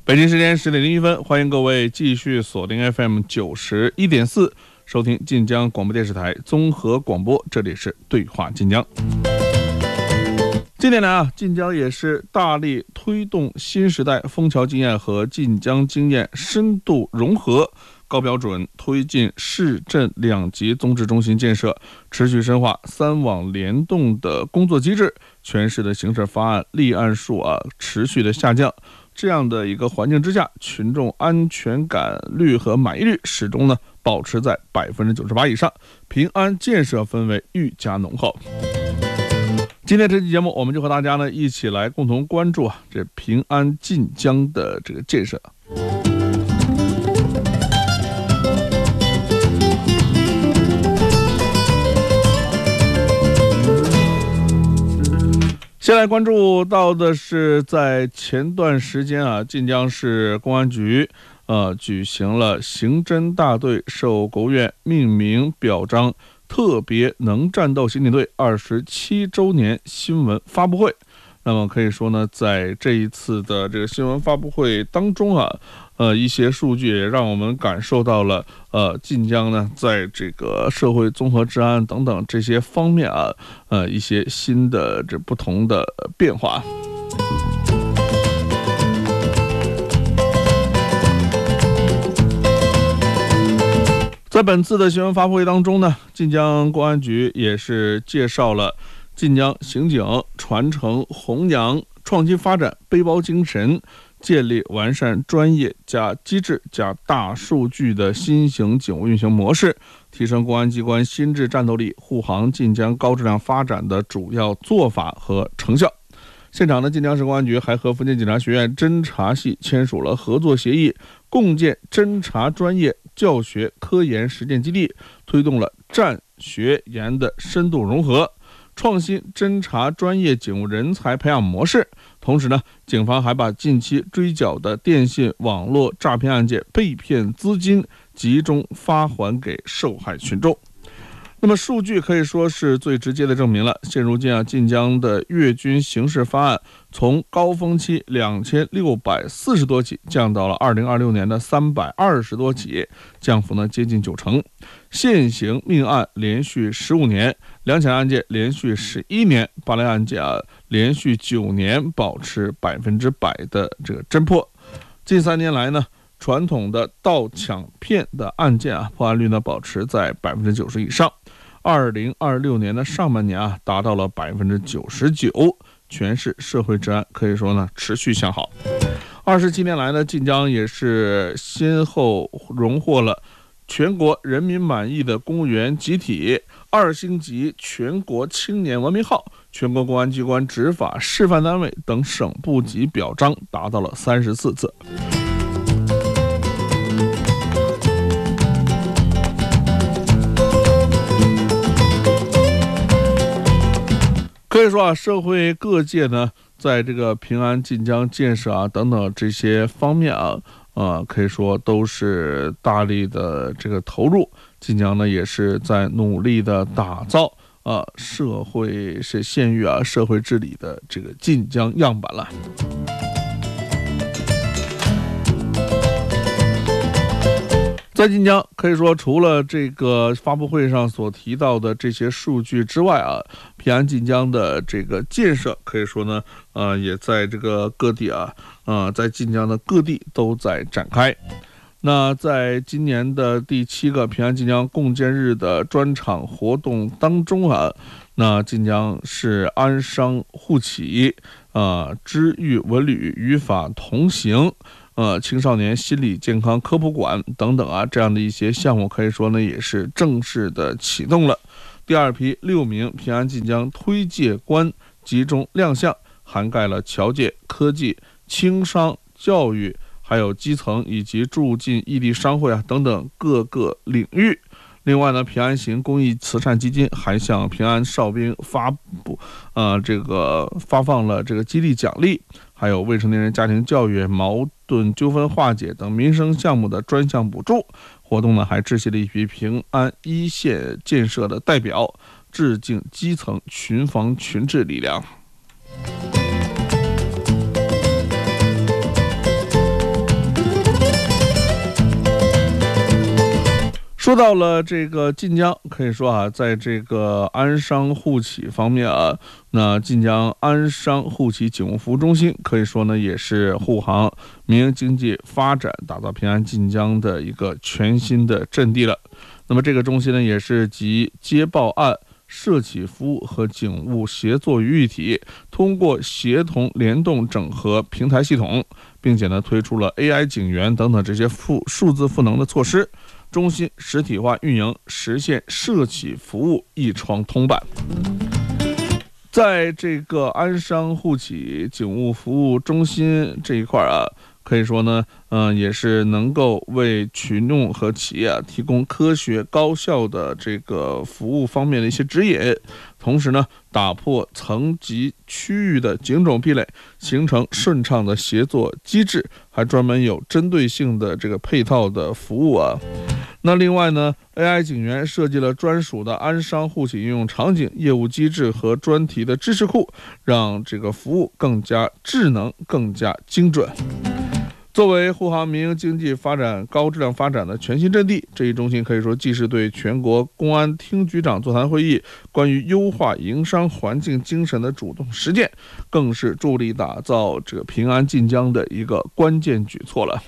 北京时间10:01，欢迎各位继续锁定 FM 91.4，收听晋江广播电视台综合广播，这里是对话晋江。近年来晋江也是大力推动新时代枫桥经验和晋江经验深度融合，高标准推进市镇2级综治中心建设，持续深化3网联动的工作机制，全市的刑事发案立案数持续的下降。这样的一个环境之下，群众安全感率和满意率始终保持在98%以上，平安建设氛围愈加浓厚。今天这期节目，我们就和大家一起来共同关注这平安晋江的这个建设。先来关注到的是，在前段时间晋江市公安局举行了刑侦大队受国务院命名表彰特别能战斗刑警队27周年新闻发布会。那么可以说在这一次的这个新闻发布会当中一些数据也让我们感受到了晋江在这个社会综合治安等等这些方面一些新的这不同的变化。在本次的新闻发布会当中晋江公安局也是介绍了晋江刑警传承弘扬创新发展背包精神，建立完善专业加机制加大数据的新型警务运行模式，提升公安机关心智战斗力，护航晋江高质量发展的主要做法和成效。现场晋江市公安局还和福建警察学院侦查系签署了合作协议，共建侦查专业教学科研实践基地，推动了战学研的深度融合，创新侦查专业警务人才培养模式。同时警方还把近期追缴的电信网络诈骗案件被骗资金集中发还给受害群众。那么数据可以说是最直接的证明了，现如今晋江的越军刑事发案从高峰期2640多起降到了2026年的320多起，降幅接近90%。现行命案连续15年，2起案件连续11年，8类案件连续9年保持100%的这个侦破。近3年来传统的盗抢骗的案件破案率保持在90%以上。2026年的上半年达到了99%，全市社会治安可以说持续向好。27年来晋江也是先后荣获了全国人民满意的公务员集体、2星级全国青年文明号、全国公安机关执法示范单位等省部级表彰，达到了34次。可以说社会各界在这个平安晋江建设等等这些方面可以说都是大力的这个投入。晋江也是在努力的打造社会是县域社会治理的这个晋江样板了。在晋江可以说除了这个发布会上所提到的这些数据之外平安晋江的这个建设可以说也在这个各地在晋江的各地都在展开。那在今年的第7个平安晋江共建日的专场活动当中那晋江市安商互启知育文旅语法同行青少年心理健康科普馆等等这样的一些项目可以说也是正式的启动了。第2批6名平安晋江推介官集中亮相，涵盖了侨界、科技、轻商、教育，还有基层以及驻晋异地商会等等各个领域。另外平安行公益慈善基金还向平安哨兵发放了这个激励奖励，还有未成年人家庭教育、矛盾纠纷化解等民生项目的专项补助。活动还致谢了一批平安一线建设的代表，致敬基层群防群治力量。 说到了这个晋江，可以说啊，在这个安商互企方面啊，那晋江安商互企警务服务中心可以说呢，也是护航民营经济发展、打造平安晋江的一个全新的阵地了。那么这个中心呢，也是集接报案、社企服务和警务协作于一体，通过协同联动整合平台系统，并且呢推出了 AI 警员等等这些数字赋能的措施。中心实体化运营，实现社企服务一窗通办。在这个安商互企警务服务中心这一块啊，可以说呢，也是能够为群众和企业提供科学高效的这个服务方面的一些指引，同时呢，打破层级区域的警种壁垒，形成顺畅的协作机制，还专门有针对性的这个配套的服务啊。那另外呢 ，AI 警员设计了专属的安商互企应用场景、业务机制和专题的知识库，让这个服务更加智能、更加精准。作为护航民营经济发展高质量发展的全新阵地，这一中心可以说既是对全国公安厅局长座谈会议关于优化营商环境精神的主动实践，更是助力打造这个平安晋江的一个关键举措了。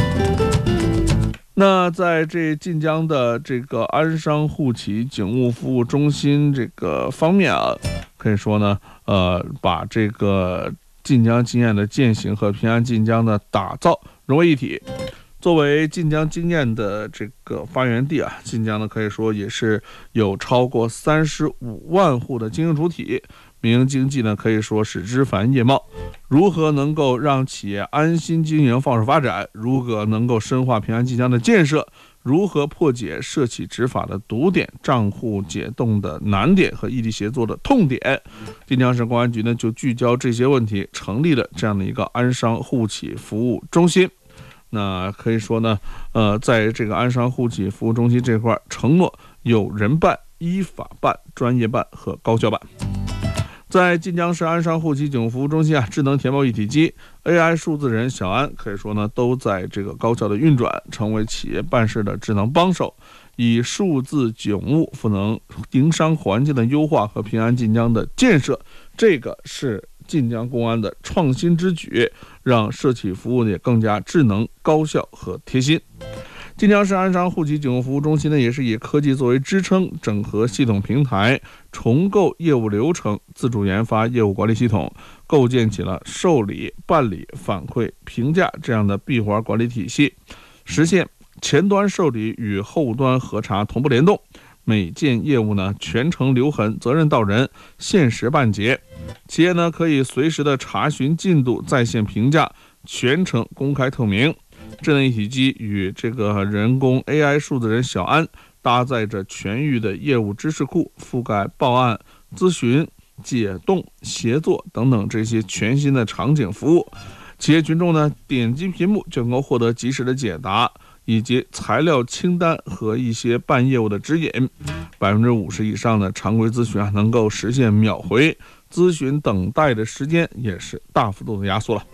那在这晋江的这个安商互企警务服务中心这个方面啊，可以说呢，把这个晋江经验的践行和平安晋江的打造融为一体。作为晋江经验的这个发源地啊，晋江呢可以说也是有超过35万户的经营主体，民营经济呢可以说是枝繁叶茂。如何能够让企业安心经营、放手发展？如何能够深化平安晋江的建设？如何破解社企执法的堵点、账户解冻的难点和异地协作的痛点？晋江市公安局呢就聚焦这些问题，成立了这样的一个安商互企服务中心。那可以说呢，在这个安商互企服务中心这块，承诺有人办、依法办、专业办和高效办。在晋江市安商互企警务服务中心啊，智能填报一体机、AI 数字人小安可以说呢，都在这个高效的运转，成为企业办事的智能帮手，以数字警务赋能营商环境的优化和平安晋江的建设。这个是晋江公安的创新之举，让社企服务也更加智能、高效和贴心。晋江市安商互企警务服务中心呢，也是以科技作为支撑，整合系统平台，重构业务流程，自主研发业务管理系统，构建起了受理、办理、反馈、评价这样的闭环管理体系，实现前端受理与后端核查同步联动，每件业务呢全程留痕，责任到人，限时办结。企业呢可以随时的查询进度，在线评价，全程公开透明。智能一体机与这个人工 AI 数字人小安搭载着全域的业务知识库，覆盖报案、咨询、解冻、协作等等这些全新的场景服务。企业群众呢点击屏幕就能够获得及时的解答，以及材料清单和一些办业务的指引。50%以上的常规咨询啊能够实现秒回，咨询等待的时间也是大幅度的压缩了。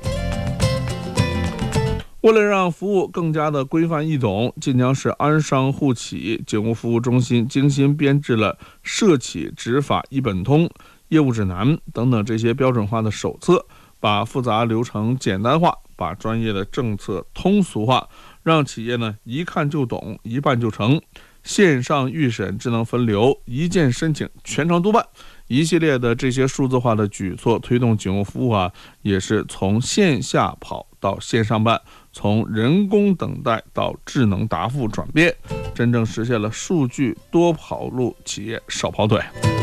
为了让服务更加的规范易懂，晋江市安商互企警务服务中心精心编制了社企执法一本通、业务指南等等这些标准化的手册，把复杂流程简单化，把专业的政策通俗化，让企业呢一看就懂，一办就成。线上预审、智能分流、一键申请、全程督办，一系列的这些数字化的举措，推动警务服务啊，也是从线下跑到线上办，从人工等待到智能答复转变，真正实现了数据多跑路，企业少跑腿。